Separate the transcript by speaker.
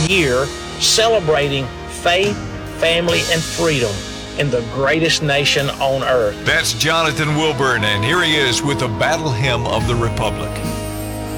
Speaker 1: year celebrating faith, family, and freedom in the greatest nation on earth.
Speaker 2: That's Jonathan Wilburn, and here he is with the Battle Hymn of the Republic.